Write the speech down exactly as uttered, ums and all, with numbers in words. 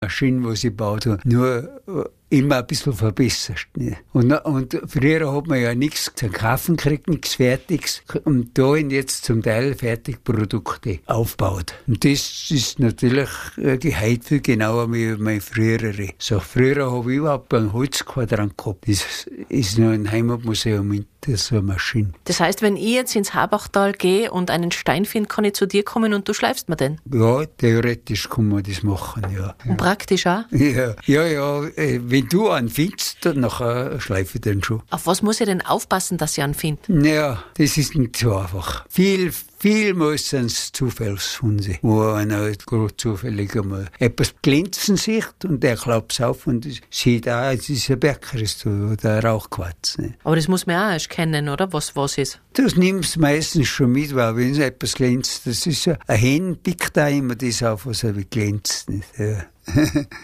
Maschine, die sie baut, nur immer ein bisschen verbessert. Ne? Und, und früher hat man ja nichts zum Kaufen gekriegt, nichts Fertiges. Und da sind jetzt zum Teil Fertigprodukte aufgebaut. Und das ist natürlich äh, heute viel genauer wie meine frühere. So, früher habe ich überhaupt einen Holzquadrant gehabt. Das ist noch ein Heimatmuseum in so eine Maschine. Das heißt, wenn ich jetzt ins Habachtal gehe und einen Stein finde, kann ich zu dir kommen und du schleifst mir den? Ja, theoretisch kann man das machen, ja. Und praktisch auch? Ja, ja, ja. Wenn du einen findest, dann nachher schleife ich den schon. Auf was muss ich denn aufpassen, dass ich einen finde? Naja, das ist nicht so einfach. Viel, viel meistens Zufallsfunde, wo einer halt gerade zufällig einmal etwas glänzen sieht und der klappt es auf und sieht auch, es ist ein Bergkrist oder ein Rauchquarz. Ne? Aber das muss man auch erst kennen, oder? Was was ist? Das nimmst du meistens schon mit, weil wenn es etwas glänzt, das ist ja, ein Hen pickt da immer das auf, was er glänzt. Nicht? Ja.